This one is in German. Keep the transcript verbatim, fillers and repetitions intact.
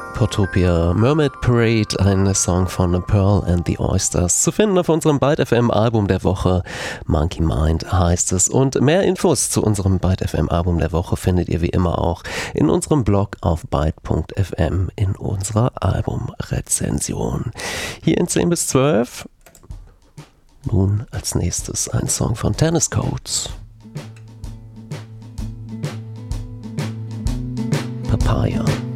Portopia, Mermaid Parade, ein Song von Pearl and the Oysters, zu finden auf unserem Byte F M Album der Woche. Monkey Mind heißt es. Und mehr Infos zu unserem Byte F M Album der Woche findet ihr wie immer auch in unserem Blog auf byte punkt f m in unserer Albumrezension. Hier in zehn bis zwölf. Nun als nächstes ein Song von Tennis Coats. Papaya.